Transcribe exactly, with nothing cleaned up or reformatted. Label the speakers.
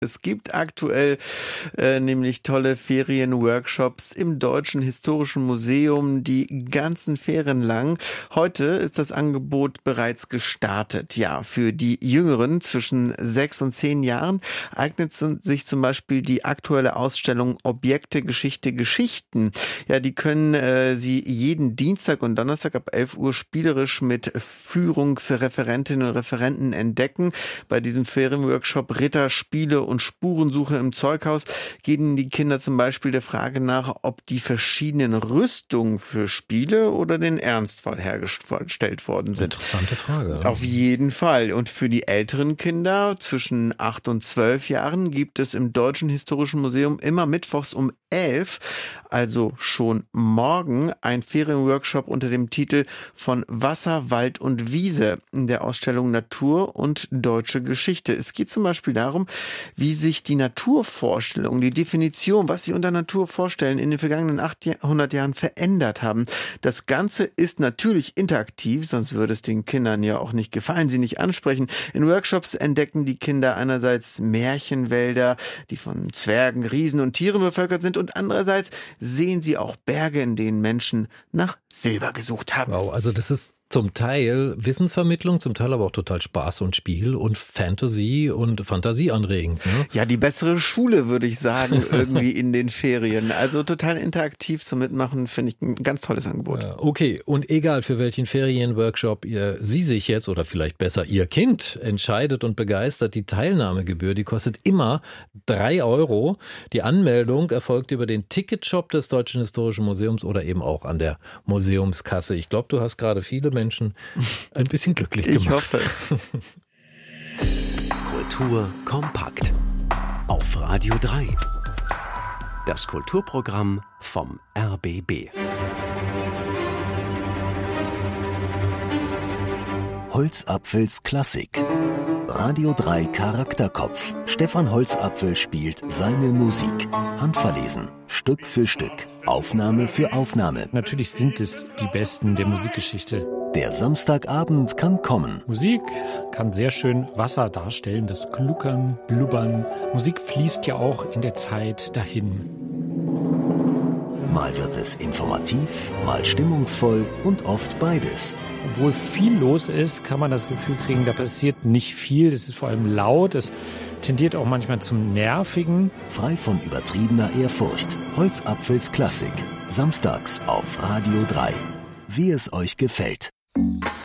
Speaker 1: Es gibt aktuell äh, nämlich tolle Ferienworkshops im Deutschen Historischen Museum die ganzen Ferien lang. Heute ist das Angebot bereits gestartet. Ja, für die Jüngeren zwischen sechs und zehn Jahren eignet sich zum Beispiel die aktuelle Ausstellung Objekte, Geschichte, Geschichten. Ja, die können äh, Sie jeden Dienstag und Donnerstag ab elf Uhr spielerisch mit Führungsreferentinnen und Referenten entdecken. Bei diesem Ferienworkshop Ritter, Spiele und Spurensuche im Zeughaus gehen die Kinder zum Beispiel der Frage nach, ob die verschiedenen Rüstungen für Spiele oder den Ernstfall hergestellt worden sind.
Speaker 2: Interessante Frage.
Speaker 1: Auf jeden Fall. Und für die älteren Kinder zwischen acht und zwölf Jahren gibt es im Deutschen Historischen Museum immer mittwochs um elf, also schon morgen, ein Ferienworkshop unter dem Titel Von Wasser, Wald und Wiese in der Ausstellung Natur und Deutsche Geschichte. Es geht zum Beispiel darum, wie sich die Naturvorstellung, die Definition, was sie unter Natur vorstellen, in den vergangenen achthundert Jahren verändert haben. Das Ganze ist natürlich interaktiv, sonst würde es den Kindern ja auch nicht gefallen, sie nicht ansprechen. In Workshops entdecken die Kinder einerseits Märchenwälder, die von Zwergen, Riesen und Tieren bevölkert sind, und andererseits sehen sie auch Berge, in denen Menschen nach Silber gesucht haben.
Speaker 2: Wow, also das ist zum Teil Wissensvermittlung, zum Teil aber auch total Spaß und Spiel und Fantasy und Fantasie anregend. Ne?
Speaker 1: Ja, die bessere Schule, würde ich sagen, irgendwie in den Ferien. Also total interaktiv zum Mitmachen, finde ich ein ganz tolles Angebot.
Speaker 2: Ja, okay, und egal für welchen Ferienworkshop ihr Sie sich jetzt oder vielleicht besser Ihr Kind entscheidet und begeistert, die Teilnahmegebühr, die kostet immer drei Euro. Die Anmeldung erfolgt über den Ticketshop des Deutschen Historischen Museums oder eben auch an der Museumskasse. Ich glaube, du hast gerade viele Menschen Menschen ein bisschen glücklich gemacht.
Speaker 1: Ich hoffe es.
Speaker 3: Kultur kompakt auf Radio drei. Das Kulturprogramm vom R B B. Holzapfels Klassik. Radio drei Charakterkopf. Stefan Holzapfel spielt seine Musik. Handverlesen. Stück für Stück. Aufnahme für Aufnahme.
Speaker 4: Natürlich sind es die Besten der Musikgeschichte.
Speaker 3: Der Samstagabend kann kommen.
Speaker 4: Musik kann sehr schön Wasser darstellen, das Gluckern, Blubbern. Musik fließt ja auch in der Zeit dahin.
Speaker 3: Mal wird es informativ, mal stimmungsvoll und oft beides.
Speaker 4: Obwohl viel los ist, kann man das Gefühl kriegen, da passiert nicht viel. Es ist vor allem laut, es tendiert auch manchmal zum Nervigen.
Speaker 3: Frei von übertriebener Ehrfurcht. Holzapfels Klassik. Samstags auf Radio drei. Wie es euch gefällt.